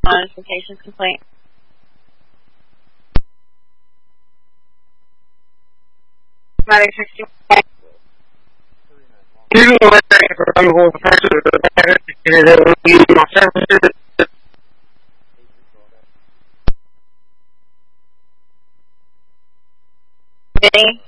modification complaint. Medic 61. Even when I'm going to pass it, that will use my services. Vinny?